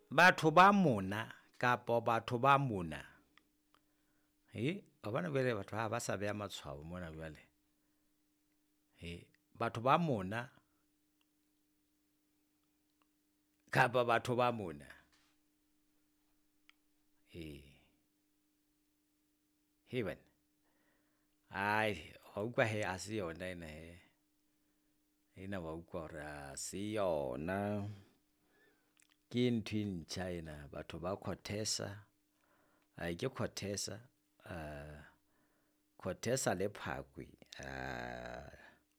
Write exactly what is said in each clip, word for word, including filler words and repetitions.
batho ba mona kapo batho ba mona he abana bele batho ha ba sa beya matshwao mona jwale he batho ba mona kapa batho ba mona he he bana ai ha ukwa he asi yona ena he ena ba ukwa hore asi yona ke ntwin China batho ba Khotesa ai ke Khotesa uh Khotesa le Phakwe uh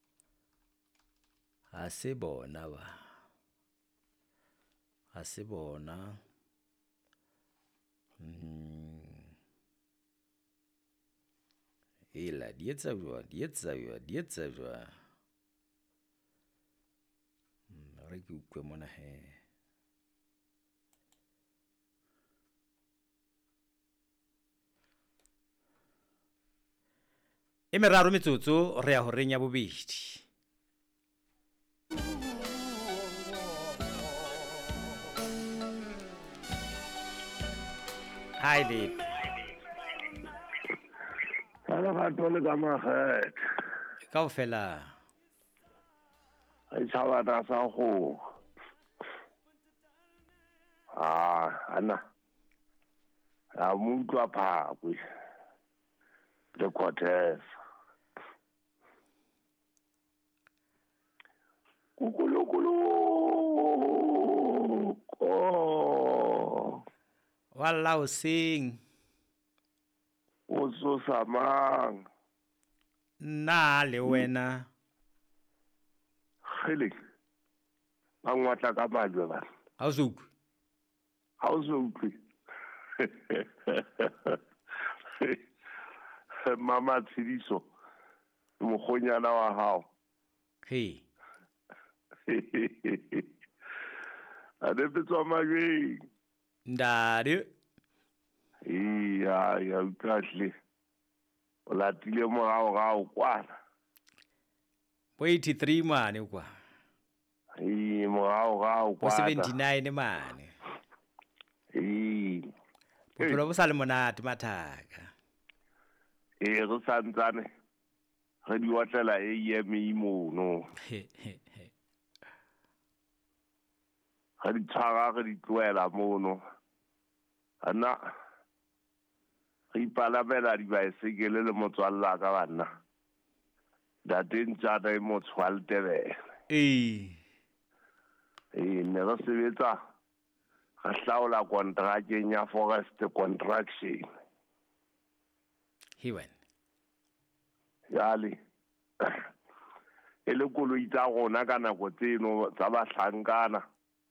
asi bona ba asi bona mm ila dietsa jwa dietsa jwa dietsa jwa mm re ke ukwe mona he e meraro metsotso re ya ho renya bobedi hai le Sala batho le ka maget kaofela ai tsaba ta sa go ah ana a mutwa Phakwe le Khotesa kukulukulu ko walao sing o so samang na le wena khile bangwatla ka malwe ba ha o zuku ha o zuku mama Tshidiso mogonyana wa hao he ade betso magwe ndare iya ya ukahle ola tile mo gao gao kwana bo eighty-three mane kwa eh mo gao gao bo kwana seventy-nine mane eh bophelo bo sa le monate mathaka eh go santsane re di watlela e yeme imono ga di tshwara ga di tloela mono ana re ipalamela di baesekele le motswalla ka bana da tentsa da mo tshwaltebe eh eh ne re sebetsa ga hlaola kontrakeng ya forest construction hiwen yale ele koloi tsa gona ka nako tseno tsa bahlankana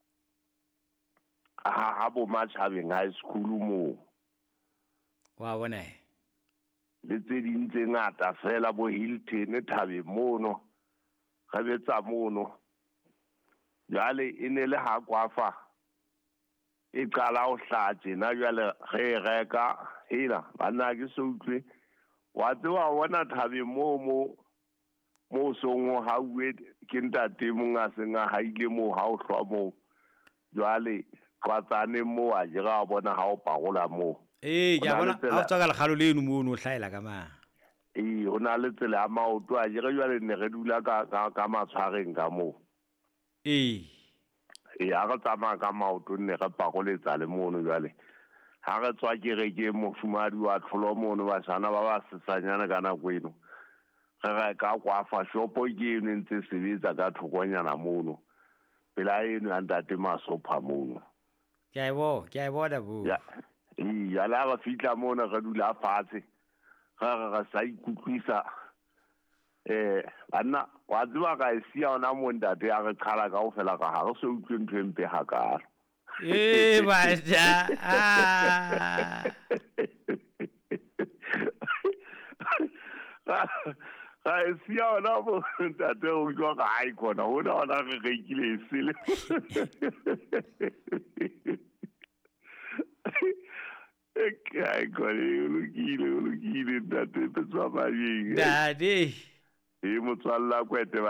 ha ha bo Matjhabeng high school mo wa bona le tse ding tse ngata fela bo Hilton Thabeng mono ga betsa mono jale ene le ha kwafa e qala o hlatse na jale ge reka ila bana ke so utlwe wa tsewa bona Thabeng mo mo mo songo ha uwe ke ntate monga senga ha ile mo ha o hlwa mo jale tsatsane mo a jira bona ha o pagola mo eh ya bona a tswa ka le galo le eno mo no hlaela ka ma eh ona le tsela ya maoto a jira jwale ne re dula ka ka matshwareng ka mo eh e a ga tsama ka maoto ne ga pagoletsa le mono jwale ha re tswa ke re ke mofumadi wa tlholo mono ba sana ba ba sesanyana kana kweno ga ka kwa fa shopo ke ene ntse sebetsa ka thokonyana mono pela eno andate masopha mono ke a bo ke a bona bo ya e ya la ba fitla mono ga dula fatshe ga ga sa ikutlwisa eh bana wa tswa ka sia ona mo ndate ya re khala ka o fela ka ha re so utlwe ntwempe ha ka eh ba ja ah ga sia ona mo ndate o jwa ga ai kona ona ona re re kile sele Ai kore lu kile lu kile ndate tswa ba yeng dade e motswalla kwete